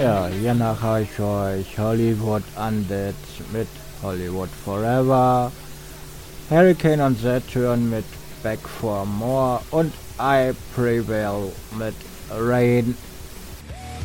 Ja, hiernach habe ich euch Hollywood Undead mit Hollywood Forever, Hurricane on Saturn mit Back for More und I Prevail mit Rain